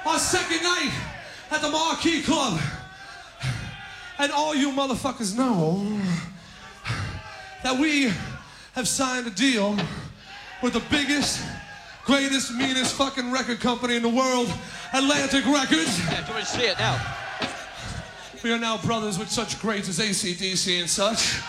our second night at the Marquee Club. And all you motherfuckers know that we have signed a deal with the biggest, greatest, meanest fucking record company in the world, Atlantic Records. Yeah, do you want to see it now? We are now brothers with such greats as AC/DC and such.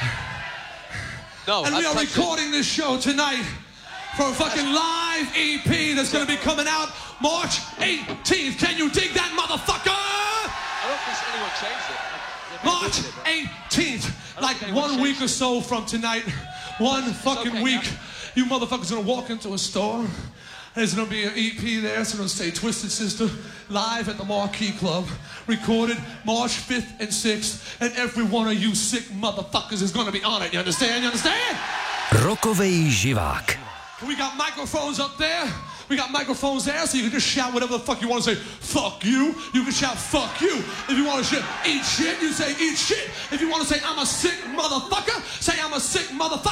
No, and we are recording this show tonight for a fucking live EP that's gonna be coming out March 18th. Can you dig that, motherfucker? I don't think anyone changed it. March 18th, like 1 week or so from tonight, one fucking week, you motherfuckers gonna walk into a store, and there's gonna be an EP there, it's gonna say Twisted Sister, live at the Marquee Club, recorded March 5th and 6th, and every one of you sick motherfuckers is gonna be on it, you understand? You understand? Rokovej živák. We got microphones up there. We got microphones there, so you can just shout whatever the fuck you want to say. Fuck you. You can shout fuck you. If you want to eat shit, you say eat shit. If you want to say I'm a sick motherfucker, say I'm a sick motherfucker.